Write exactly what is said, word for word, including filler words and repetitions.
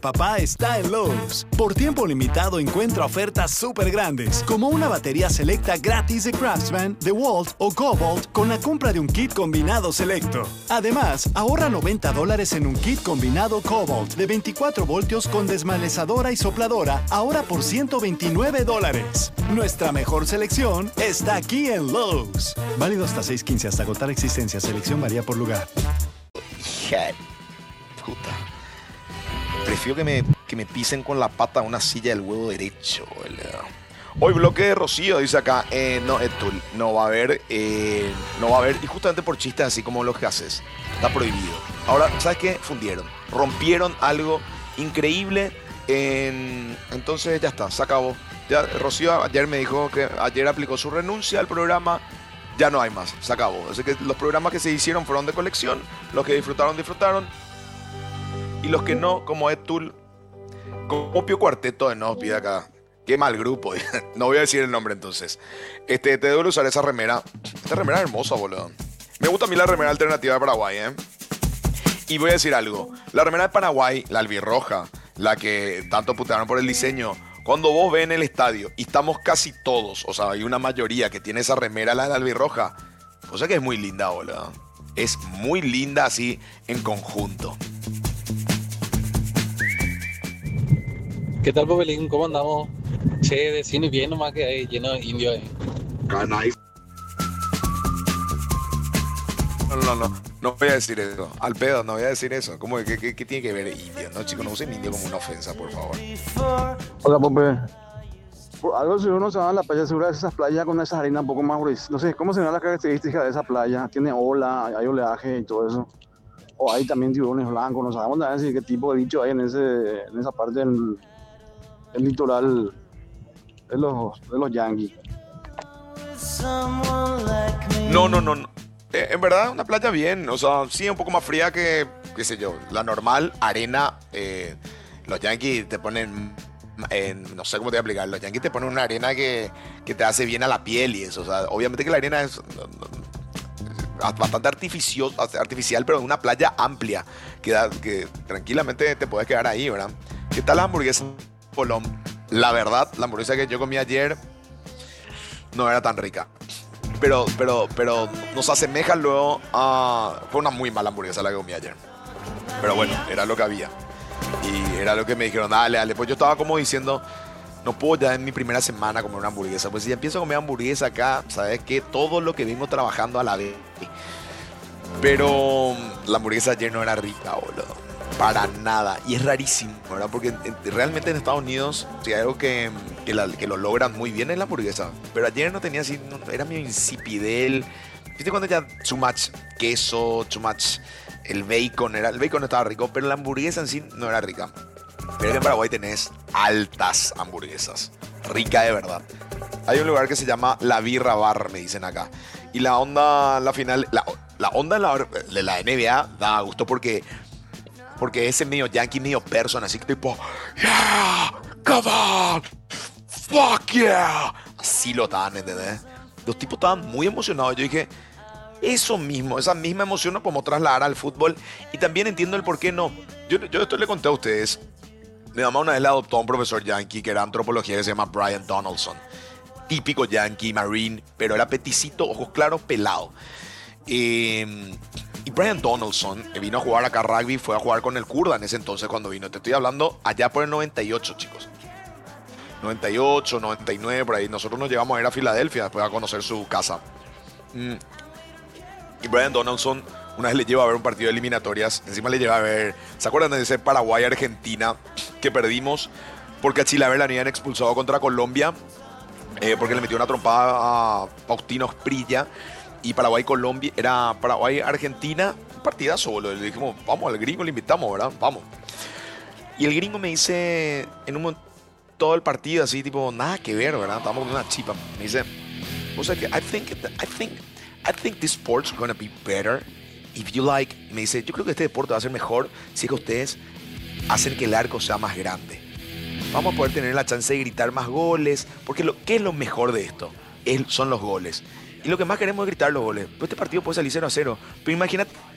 Papá está en Lowe's. Por tiempo limitado encuentra ofertas súper grandes, como una batería selecta gratis de Craftsman, DeWalt o Cobalt con la compra de un kit combinado selecto. Además, ahorra noventa dólares en un kit combinado Cobalt de veinticuatro voltios con desmalezadora y sopladora, ahora por ciento veintinueve dólares. Nuestra mejor selección está aquí en Lowe's. Válido hasta seis quince hasta agotar existencia. Selección varía por lugar. Hija de puta. Prefiero que me, que me pisen con la pata una silla del huevo derecho, boludo. Hoy bloque de Rocío, dice acá. Eh, no, Etul, no va a haber. Eh, no va a haber. Y justamente por chistes así como los que haces. Está prohibido. Ahora, ¿sabes qué? Fundieron. Rompieron algo increíble. En... Entonces ya está, se acabó. Ya, Rocío ayer me dijo que ayer aplicó su renuncia al programa. Ya no hay más, se acabó. Así que los programas que se hicieron fueron de colección. Los que disfrutaron, disfrutaron. Y los que no, como Etul, como Pio Cuarteto de Nos pide acá. Qué mal grupo. No voy a decir el nombre entonces. Este, te debo usar esa remera. Esta remera es hermosa, boludo. Me gusta a mí la remera alternativa de Paraguay, ¿eh? Y voy a decir algo. La remera de Paraguay, la albirroja, la que tanto putearon por el diseño. Cuando vos ves en el estadio, y estamos casi todos, o sea, hay una mayoría que tiene esa remera, la de la albirroja. O sea que es muy linda, boludo. Es muy linda así en conjunto. ¿Qué tal, Popelín? ¿Cómo andamos? Che, decime bien nomás que hay lleno de indios ahí. Canais. No, no, no. No voy a decir eso. Al pedo, no voy a decir eso. ¿Cómo, qué, qué, qué tiene que ver indio? No, chicos, no usen indio como una ofensa, por favor. Hola, Pope. Por algo, si uno se va a la playa, seguro de esas playas con esas arenas un poco más gruesas. No sé, ¿cómo se ven las características de esa playa? Tiene ola, hay oleaje y todo eso. O hay también tiburones blancos. No sabemos nada de qué tipo de bicho hay en, ese, en esa parte del el litoral de los, de los Yankees. No, no, no, no. Eh, en verdad, una playa bien. O sea, sí, un poco más fría que, qué sé yo, la normal, arena. Eh, los Yankees te ponen, eh, no sé cómo te voy a explicar, los Yankees te ponen una arena que, que te hace bien a la piel y eso. O sea, obviamente que la arena es bastante artificio, artificial, pero en una playa amplia, que, da, que tranquilamente te puedes quedar ahí, ¿verdad? ¿Qué tal la hamburguesa? Polón. La verdad, la hamburguesa que yo comí ayer no era tan rica. Pero, pero, pero nos asemeja luego a... Fue una muy mala hamburguesa la que comí ayer. Pero bueno, era lo que había. Y era lo que me dijeron, dale, dale. Pues yo estaba como diciendo, no puedo ya en mi primera semana comer una hamburguesa. Pues si ya empiezo a comer hamburguesa acá, ¿sabes qué? Todo lo que vengo trabajando a la vez. Pero la hamburguesa ayer no era rica, boludo. Para nada. Y es rarísimo, ¿verdad? Porque en, realmente en Estados Unidos, si hay algo que, que, la, que lo logran muy bien es la hamburguesa. Pero ayer no tenía así, no, era medio insipidel. ¿Viste cuando ya too much queso, too much el bacon? Era, el bacon no estaba rico, pero la hamburguesa en sí no era rica. Pero en Paraguay tenés altas hamburguesas. Rica de verdad. Hay un lugar que se llama La Birra Bar, me dicen acá. Y la onda, la final, la, la onda de la, de la N B A da gusto porque... Porque ese medio yankee, medio person, así que tipo, yeah, come on, fuck yeah. Así lo estaban, ¿entendés? Los tipos estaban muy emocionados. Yo dije, eso mismo, esa misma emoción lo podemos trasladar al fútbol. Y también entiendo el por qué no. Yo, yo esto le conté a ustedes. Mi mamá una vez le adoptó a un profesor yankee que era antropología que se llama Brian Donaldson. Típico yankee, marine, pero era peticito, ojos claros, pelado. Eh... Y Brian Donaldson vino a jugar acá rugby, fue a jugar con el Kurda en ese entonces cuando vino. Te estoy hablando allá por el noventa y ocho, chicos. noventa y ocho, noventa y nueve, por ahí. Nosotros nos llevamos a ir a Filadelfia después a conocer su casa. Mm. Y Brian Donaldson una vez le lleva a ver un partido de eliminatorias. Encima le lleva a ver... ¿Se acuerdan de ese Paraguay-Argentina que perdimos? Porque a Chilaver la habían expulsado contra Colombia. Eh, porque le metió una trompada a Faustino Asprilla. Y Paraguay-Colombia, era Paraguay-Argentina, un partidazo, boludo. Le dijimos, vamos al gringo, le invitamos, ¿verdad? Vamos. Y el gringo me dice, en un momento, todo el partido, así, tipo, nada que ver, ¿verdad? Estábamos con una chipa. Me dice, o sea que, I think, I think, I think this sport's gonna be better if you like. Me dice, yo creo que este deporte va a ser mejor si es que ustedes hacen que el arco sea más grande. Vamos a poder tener la chance de gritar más goles, porque lo, ¿qué es lo mejor de esto? Es, son los goles. Y lo que más queremos es gritar los goles. Pues este partido puede salir cero a cero. Pero imagínate